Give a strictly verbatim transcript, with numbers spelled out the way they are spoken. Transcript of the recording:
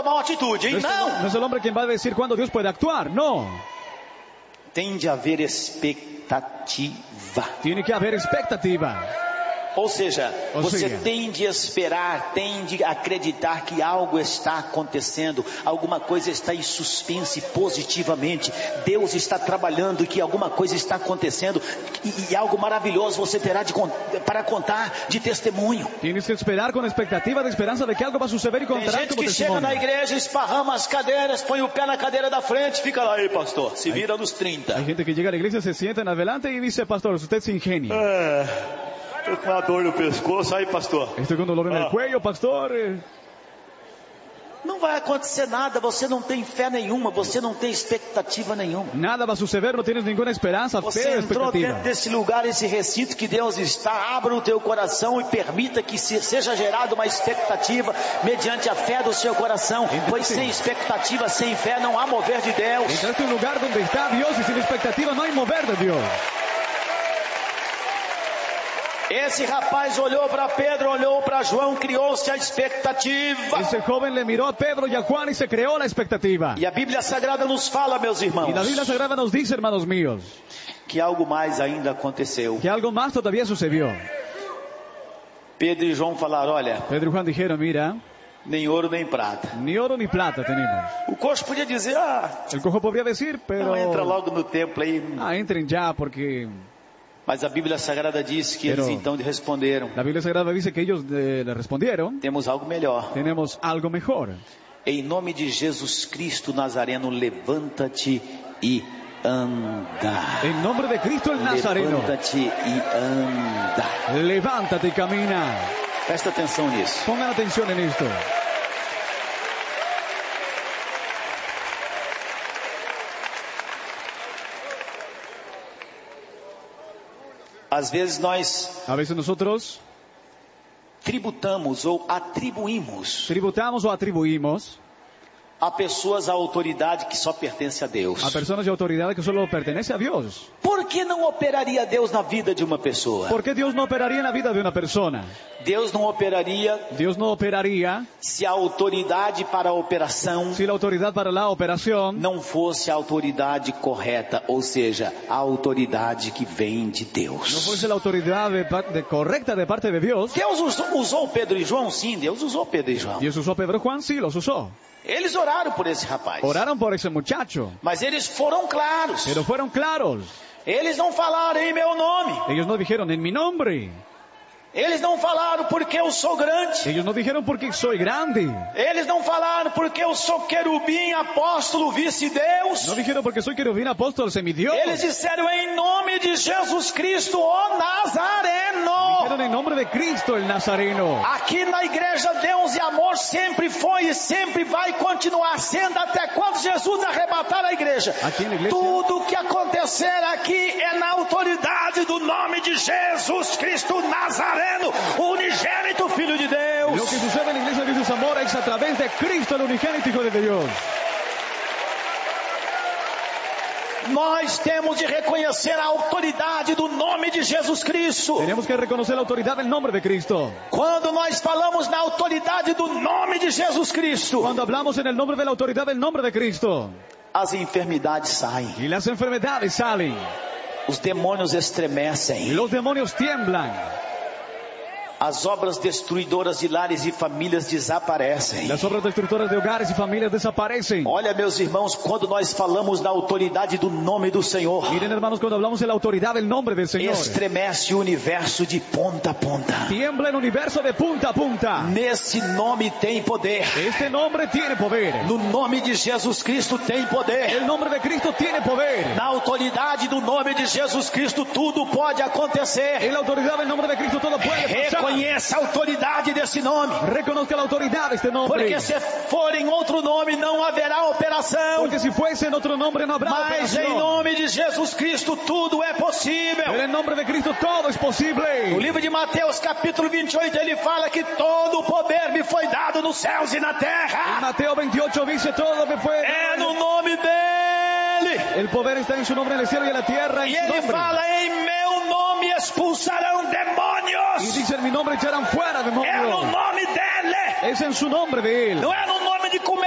tomar uma atitude, hein? No es, Não! no es el hombre quien va a decir cuándo Dios puede actuar, no. Tem de haver expectativa. Tiene que haber expectativa. Ou seja, Ou você seja, tem de esperar, tem de acreditar que algo está acontecendo, alguma coisa está em suspense positivamente, Deus está trabalhando e que alguma coisa está acontecendo e, e algo maravilhoso você terá de, para contar de testemunho. Tienes que esperar con expectativa de esperanza de que algo va a suceder y Tem contar gente como que chega na testimonio. igreja, esparrama as cadeiras, põe o pé na cadeira da frente, fica lá, aí pastor, se vira nos trinta. Hay gente que llega a la iglesia, se sienta en adelante y dice, pastor, usted se ingenia. É, tô com uma dor no pescoço, aí pastor. Estoy con dolor en el Ah. cuello, pastor. eh. Não vai acontecer nada, você não tem fé nenhuma, você não tem expectativa nenhuma. Nada va a suceder, no tienes ninguna esperanza, Você fe, entrou expectativa. dentro desse lugar, esse recinto que Deus está, abra o teu coração e permita que se- seja gerada uma expectativa mediante a fé do seu coração, pois sem expectativa, sem fé não há mover de Deus. Entraste a un lugar donde está Dios y sin expectativa no hay mover de Dios. Esse rapaz olhou para Pedro, olhou para João, criou-se a expectativa. Ese joven le miró a Pedro y a Juan y se creó la expectativa. E a Bíblia Sagrada nos fala, meus irmãos, Y la Biblia Sagrada nos dice, hermanos míos, que algo mais ainda aconteceu. que algo más todavía sucedió. Pedro e João falaram, olha, Pedro y Juan dijeron, mira, nem ouro nem prata. ni oro ni plata tenemos. O coxo podia dizer, ah, El cojo podría decir, pero... não, entra logo no templo aí. Ah, entren ya porque... Mas a Bíblia Sagrada diz que Pero- eles então responderam, La Biblia Sagrada dice que ellos eh, le respondieron, temos algo melhor. tenemos algo mejor. Em nome de Jesus Cristo Nazareno, levanta-te e anda. En nombre de Cristo el Nazareno, Levanta-te e anda. levántate y camina. Presta atenção nisso. Pongan atención en esto. Às vezes nós A veces nosotros tributamos ou atribuímos tributamos o atribuimos a pessoas a autoridade que só pertence a Deus. a personas de autoridad que solo pertenece a Dios. Por que não operaria Deus na vida de uma pessoa? ¿Por qué Dios no operaría en la vida de una persona? Deus não operaria Dios no operaría se a autoridade para a operação si la autoridad para la operación não fosse a autoridade correta, ou seja, a autoridade que vem de no Deus. fuese la autoridad de pa- de- correcta de parte de Dios. Deus usou, usou Pedro e João? Sim, Deus usou Pedro e João. Dios usó a Pedro y Juan, sí, los usó. Eles oraram por esse rapaz. Oraron por ese muchacho, Mas eles foram claros. pero fueron claros. Eles não falaram em meu nome. Ellos no dijeron en mi nombre. Eles não falaram porque eu sou grande. Ellos no dijeron porque soy grande. Eles não falaram porque eu sou querubim, apóstolo, vice-deus. No dijeron porque soy querubín, apóstol, semidios. Eles disseram em nome de Jesus Cristo, o Nazareno. Dijeron en nombre de Cristo el Nazareno. Aqui na igreja, Deus e amor sempre foi e sempre vai continuar sendo até quando Jesus arrebatar a igreja. Aqui na igreja- Tudo que acontecer aqui é na autoridade do nome de Jesus Cristo Nazareno, o unigênito Filho de Deus. Lo que sucede en la iglesia de Dios Amor es a través de Cristo, el unigénito Hijo de Dios. Nós temos de reconhecer a autoridade do nome de Jesus Cristo. Tenemos que reconocer la autoridad del nombre de Cristo. Quando nós falamos na autoridade do nome de Jesus Cristo, Cuando hablamos en el nombre de la autoridad del nombre de Cristo, as enfermidades saem, y las enfermedades salen, os demônios estremecem, los demonios tiemblan, as obras destruidoras de lares e famílias desaparecem. las obras destructoras de hogares y familias desaparecen. Olha, meus irmãos, quando nós falamos na autoridade do nome do Senhor, Miren, hermanos, cuando hablamos de la autoridad del nombre del Señor, estremece o universo de ponta a ponta. tiembla el universo de punta a punta. Nesse nome tem poder. Este nombre tiene poder. No nome de Jesus Cristo tem poder. El nombre de Cristo tiene poder. Na autoridade do nome de Jesus Cristo tudo pode acontecer. En la autoridad del nombre de Cristo todo puede pasar. Reconheça a autoridade desse nome. Reconozca la autoridad de este nombre. Porque se for em outro nome não haverá operação. Porque si fuese en otro nombre no habrá Mas em operación. nome de Jesus Cristo tudo é possível. Pero en nombre de Cristo todo es No posible. livro de Mateus capítulo vinte e oito ele fala que todo o poder me foi dado nos céus e na En terra. Mateo veintiocho dice todo me fue. É no nome dele. El poder está en su nombre en el cielo y en la tierra. En E su ele nombre. fala em meu nome expulsarão Y demônios. dice en mi nombre echarán fuera É no demonios. nome dele. Es en su nombre de él. Não é no nome de comer.